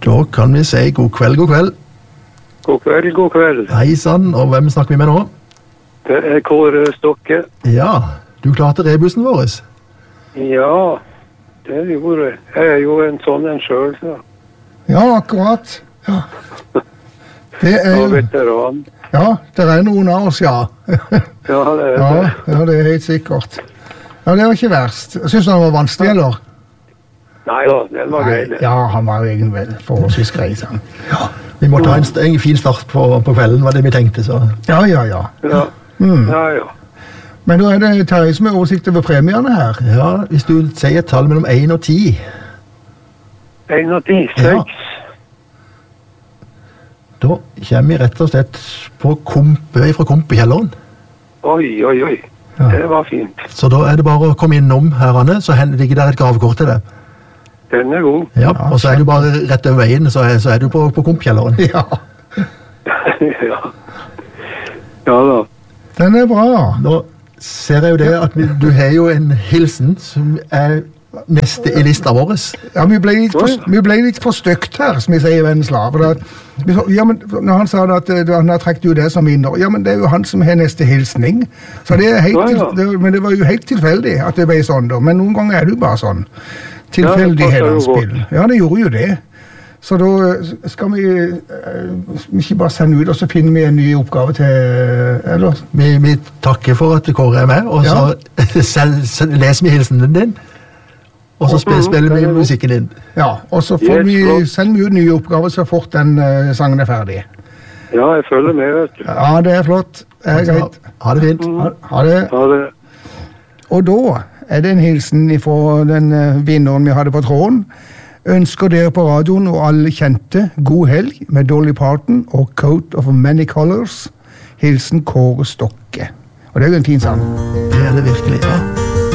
Da kan vi si god kveld, god kveld. God kveld, god kveld. Hei sann, og hvem snakker vi med nå? Det Kåre Stokke. Ja, du klarte rebussen vår. Ja, det gjorde jeg. Jeg jo en sånn en selv, så. Ja, akkurat. Ja. Det jo... veteran. Ja, det noen av oss, ja. Ja, det det. Ja, det helt sikkert. Ja, det var ikke verst. Synes du han var vanskelig, eller? Nei da, den var grei. Ja, han var jo egentlig forholdsvis grei, sånn. Ja, vi måtte ha en fin start på kvelden, var det vi tenkte, så. Ja. Ja. Men da det Terje som oversikt over premierne her. Ja, hvis du sier et tall mellom 1 og 10. 1 og 10, 6. Ja. Da kommer vi rett og slett på fra Kompekjelleren. Oi. Ja. Det var fint. Så da det bare å komme innom herrene, så ligger der et gravekort til det. Den god. Ja, og så du bare rett over veien, så du på Kompekjelleren. Ja. Ja da. Den bra. Nå ser jeg jo det at du har jo en hilsen som neste i lista vår. Ja, vi ble litt for stygt her, som vi sier i Vennesla. Ja, men når han sa at han har trekt jo det som vinner, ja, men det jo han som har neste hilsning. Så men det var jo helt tilfeldig at det ble sånn da. Men noen ganger det jo bare sånn. Tilfeldighetens. Ja, det gjorde jo det. Så da skal vi ikke bare sende ut, og så finner vi en ny oppgave til, eller? Vi takker for at Kåre med, og så leser vi hilsenen din, og så spiller vi musikken din. Ja, og så sender vi ut nye oppgaver så fort den sangen ferdig. Ja, jeg følger med, vet du. Ja, det flott. Greit. Ha det fint. Ha det. Ha det. Og da det en hilsen fra den vinneren vi hadde på tråden. Ønsker dere på radioen og alle kjente god helg med Dolly Parton og Coat of Many Colors. Hilsen Kåre Stokke. Og det jo en fin sang. Det det virkelig, ja.